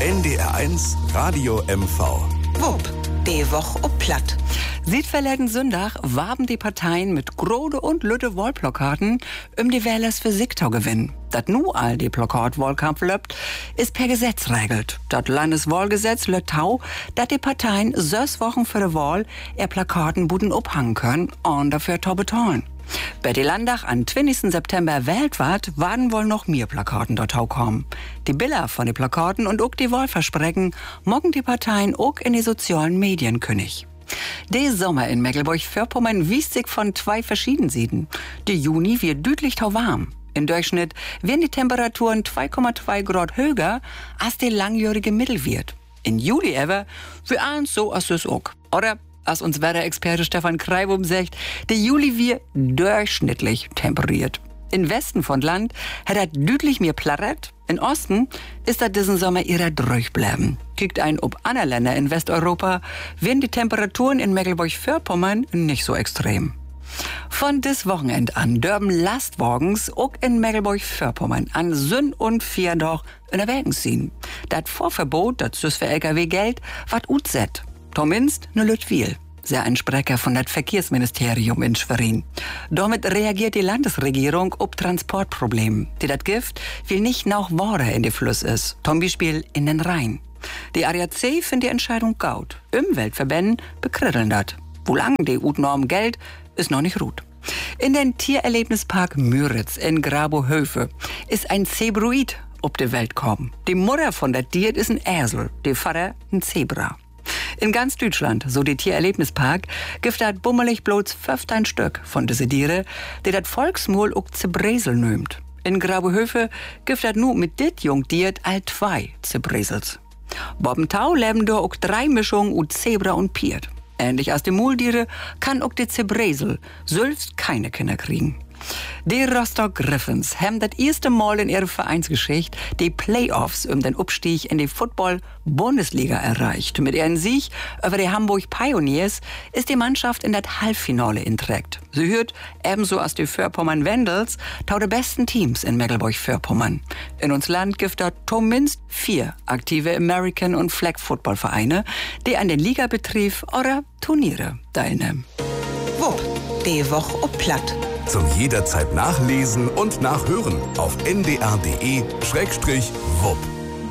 NDR1 Radio MV. Wupp, die Woche ob Platt. Seit verleden Sonntag warben die Parteien mit grode und lütte Wahlplakaten die Wählers für Sigtau gewinnen. Dat nu all die Plakatwahlkampf löbt, ist per Gesetz regelt. Das Landeswahlgesetz löt tau, dat die Parteien 6 Wochen für die Wahl Plakaten buden abhangen können und dafür tau bezahlen. Bei die Landtag am 20. September weltweit waren wohl noch mehr Plakaten dort kommen. Die Bilder von den Plakaten und auch die Wahlversprechen mogen die Parteien auch in die sozialen Medien kündig. Der Sommer in Mecklenburg-Vorpommern wies sich von 2 verschiedenen Seiten. Der Juni wird deutlich tau warm. Im Durchschnitt werden die Temperaturen 2,2 Grad höher als der langjährige Mittelwert. In Juli aber für eins so als es auch. Oder als uns Wetterexperte Stefan Kreibum sagt, der Juli wird durchschnittlich temperiert. Im Westen von Land hat er deutlich mehr Plaret. Im Osten ist er diesen Sommer eher durchbleiben. Kickt ein ob andere Länder in Westeuropa, werden die Temperaturen in Mecklenburg-Vorpommern nicht so extrem. Von dis Wochenend an dürben Lastwagens auch in Mecklenburg-Vorpommern an Sünn und Vierdach in der Wägen ziehen. Das Vorverbot, das ist für LKW Geld, wat utset. Zumindest ne Lütwil, sehr ein Sprecher von das Verkehrsministerium in Schwerin. Damit reagiert die Landesregierung auf Transportprobleme. Die das Gift will nicht nach Wasser in die Fluss ist, zum Beispiel in den Rhein. Die ADAC findet die Entscheidung gut. Umweltverbänden bekritteln das. Wo lang die EU-Norm gilt, ist noch nicht gut. In den Tiererlebnispark Müritz in Grabohöfe ist ein Zebroid auf die Welt gekommen. Die Mutter von der Tier ist ein Esel, der Vater ein Zebra. In ganz Deutschland, so die Tiererlebnispark, gibt dat bummelig bloß 15 Stück von diese Tiere, die dat Volksmol auch Zebresel nimmt. In Grabohöfe gibt dat nu mit dit Jungtier all 2 Zebresels. Bobbentau leben da auch 3 Mischungen u Zebra und Piert. Ähnlich als die Multiere kann auch die Zebresel selbst keine Kinder kriegen. Die Rostock Griffins haben das erste Mal in ihrer Vereinsgeschichte die Playoffs den Abstieg in die Football-Bundesliga erreicht. Mit ihrem Sieg über die Hamburg Pioneers ist die Mannschaft in das Halbfinale inträgt. Sie hört ebenso als die Vorpommern Wendels tau der besten Teams in Mecklenburg-Vorpommern. In uns Land gibt es zumindest 4 aktive American- und Flag-Football-Vereine, die an den Ligabetrieb oder Turniere teilnehmen. Wupp, die Woche ob Platt. Zum jederzeit nachlesen und nachhören auf ndr.de/wupp.